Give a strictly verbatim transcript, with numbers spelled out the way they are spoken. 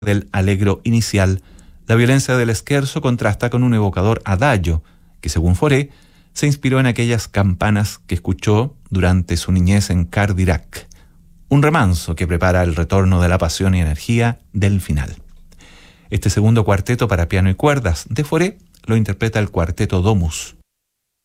del allegro inicial, la violencia del scherzo contrasta con un evocador adagio que, según Fauré, se inspiró en aquellas campanas que escuchó durante su niñez en Cardirac, un remanso que prepara el retorno de la pasión y energía del final. Este segundo cuarteto para piano y cuerdas de Fauré lo interpreta el Cuarteto Domus,